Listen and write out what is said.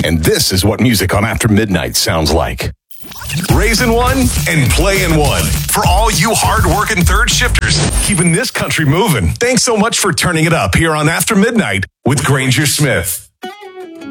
And this is what music on After Midnight sounds like. Raising one and playing one. For all you hard-working third shifters, keeping this country moving. Thanks so much for turning it up here on After Midnight with Granger Smith.